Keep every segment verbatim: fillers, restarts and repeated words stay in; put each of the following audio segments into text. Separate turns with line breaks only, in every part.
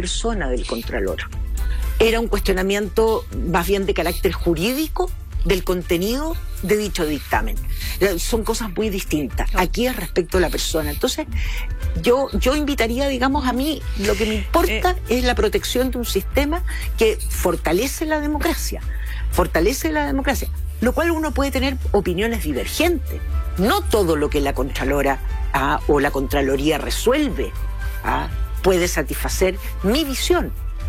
persona del Contralor. Era un cuestionamiento más bien de carácter jurídico del contenido de dicho dictamen. Son cosas muy distintas. Aquí es respecto a la persona. Entonces, yo, yo invitaría, digamos, a mí, lo que me importa eh. es la protección de un sistema que fortalece la democracia. Fortalece la democracia. Lo cual uno puede tener opiniones divergentes. No todo lo que la Contralora ah, o la Contraloría resuelve ah, puede satisfacer mi visión.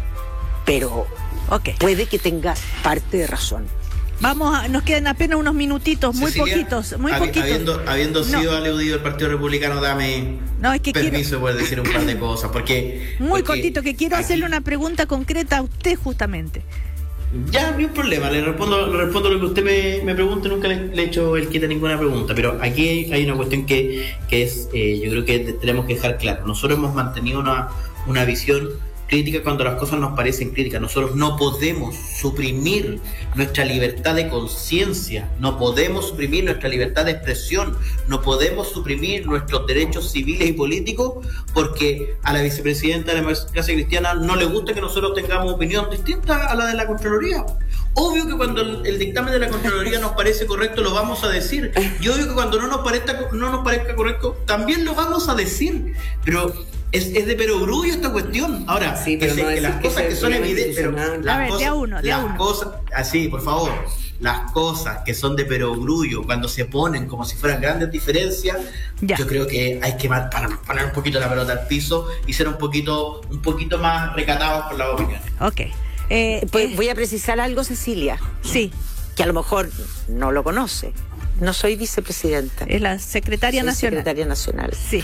Pero okay. puede que tenga parte de razón.
Vamos, a, nos quedan apenas unos minutitos, muy
Cecilia,
poquitos, muy
habi,
poquitos.
Habiendo, habiendo
no.
sido aludido el Partido Republicano, dame
no, es que
permiso
quiero...
de poder decir un par de cosas, porque...
Muy
porque
cortito, que quiero
aquí...
hacerle una pregunta concreta a usted justamente.
Ya, no hay un problema, le respondo, le respondo lo que usted me, me pregunte, nunca le, le he hecho el quita ninguna pregunta, pero aquí hay, hay una cuestión que, que es, eh, yo creo que tenemos que dejar claro. Nosotros hemos mantenido una, una visión crítica cuando las cosas nos parecen críticas. Nosotros no podemos suprimir nuestra libertad de conciencia, no podemos suprimir nuestra libertad de expresión, no podemos suprimir nuestros derechos civiles y políticos porque a la vicepresidenta de la Democracia Cristiana no le gusta que nosotros tengamos opinión distinta a la de la Contraloría. Obvio que cuando el, el dictamen de la Contraloría nos parece correcto lo vamos a decir, y obvio que cuando no nos parezca, no nos parezca correcto también lo vamos a decir, pero Es, es de perogrullo esta cuestión. Ahora,
sí, pero
que,
no
que las
que
cosas que son evidentes, pero
a ver,
cosas,
de a uno, de a uno.
Cosas, así, por favor, las cosas que son de perogrullo, cuando se ponen como si fueran grandes diferencias, ya. Yo creo que hay que para poner un poquito la pelota al piso y ser un poquito, un poquito más recatados por las opiniones.
Ok. Eh,
pues,
eh,
voy a precisar algo, Cecilia.
Sí.
Que a lo mejor no lo conoce. No soy vicepresidenta.
Es la secretaria
soy
nacional.
secretaria nacional.
Sí.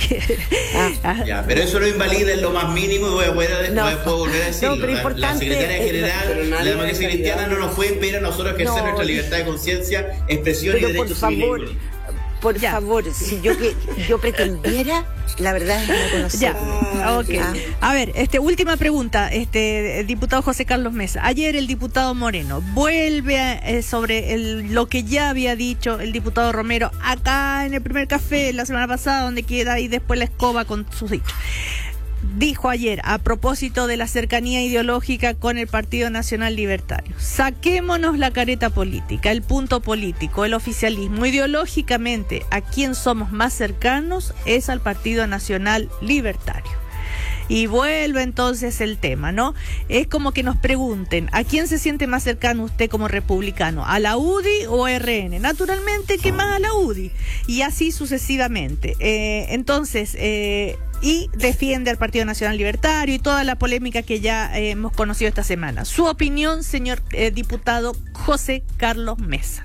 Ah. Ya, pero eso no invalida en lo más mínimo y voy a poder
no,
después volver a decirlo.
No, pero
la, la secretaria general de la Democracia Cristiana no nos puede impedir a nosotros ejercer no, nuestra libertad de conciencia, expresión y derechos civiles.
Por ya. favor, si yo que yo pretendiera, la verdad es no conocer.
Ya, okay. ah. A ver, este última pregunta, este el diputado José Carlos Mesa. Ayer el diputado Moreno vuelve a, eh, sobre el, lo que ya había dicho el diputado Romero acá en el primer café la semana pasada, donde queda y después la escoba con sus dichos. Dijo ayer, a propósito de la cercanía ideológica con el Partido Nacional Libertario: saquémonos la careta política, el punto político, el oficialismo. Ideológicamente, a quien somos más cercanos es al Partido Nacional Libertario. Y vuelve entonces el tema, ¿no? Es como que nos pregunten, ¿a quién se siente más cercano usted como republicano? ¿A la U D I o a R N? Naturalmente que más a la U D I. Y así sucesivamente. Eh, entonces... Eh, y defiende al Partido Nacional Libertario y toda la polémica que ya eh, hemos conocido esta semana. Su opinión, señor eh, diputado José Carlos Mesa.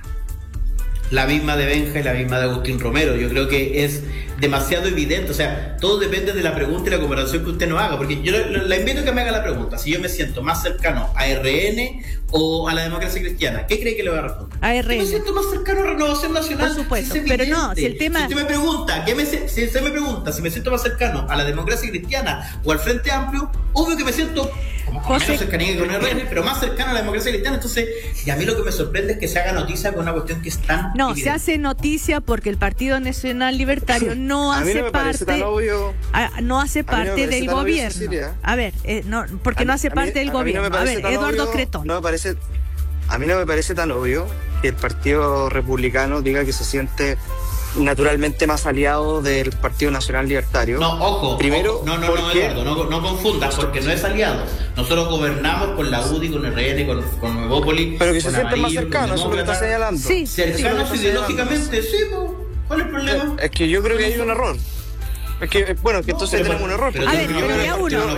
La misma de Benja y la misma de Agustín Romero. Yo creo que es demasiado evidente. O sea, todo depende de la pregunta y la comparación que usted nos haga. Porque yo la invito a que me haga la pregunta. Si yo me siento más cercano a R N o a la Democracia Cristiana, ¿qué cree que le voy a responder?
A R N.
Yo me siento más cercano a Renovación Nacional.
Por supuesto,
si es
pero no, si el tema...
Si usted me pregunta, ¿qué me, si usted me pregunta si me siento más cercano a la Democracia Cristiana o al Frente Amplio, obvio que me siento... como con menos cercanía que con R N, pero más cercano a la Democracia Cristiana. Entonces, y a mí lo que me sorprende es que se haga noticia con una cuestión que es tan
no,
evidente.
Se hace noticia porque el Partido Nacional Libertario no hace
no
parte a, no hace parte no del gobierno. Obvio, a ver, eh, no, porque a no hace mí, parte del a gobierno. No a ver, Eduardo obvio, Cretón.
No me parece, a mí no me parece tan obvio que el Partido Republicano diga que se siente naturalmente más aliado del Partido Nacional Libertario.
No, ojo,
primero,
ojo. no, no, no, Eduardo, no, no confundas, porque no es aliado. Nosotros gobernamos con la U D I, con R N, con, con Nuevópolis.
Pero que se sienten más
Amarillo,
cercanos, eso es lo que está señalando.
Sí,
cercanos
sí,
ideológicamente, sí, ¿cuál es el problema?
Es que yo creo que hay un error. Es que, bueno, que entonces no, tenemos un error.
A ver, pero de a uno.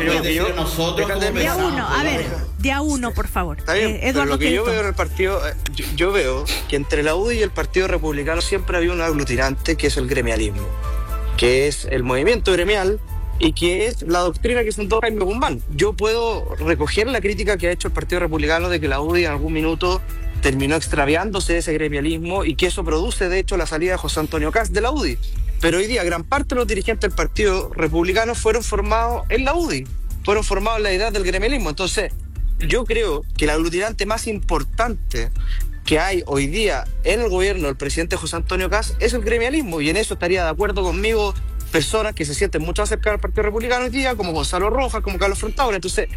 De
a uno, a ver, de a uno, por favor.
Está bien, eh, Eduardo, pero lo que yo veo en el partido, yo, yo veo que entre la U D I y el Partido Republicano siempre había un aglutinante que es el gremialismo, que es el movimiento gremial y que es la doctrina que sentó Jaime Guzmán. Yo puedo recoger la crítica que ha hecho el Partido Republicano de que la U D I en algún minuto terminó extraviándose de ese gremialismo y que eso produce, de hecho, la salida de José Antonio Kast de la U D I. Pero hoy día gran parte de los dirigentes del Partido Republicano fueron formados en la U D I, fueron formados en la idea del gremialismo. Entonces, yo creo que el aglutinante más importante que hay hoy día en el gobierno del presidente José Antonio Kast es el gremialismo, y en eso estaría de acuerdo conmigo personas que se sienten mucho más cercanas al Partido Republicano hoy día, como Gonzalo Rojas, como Carlos Frontaura. Entonces,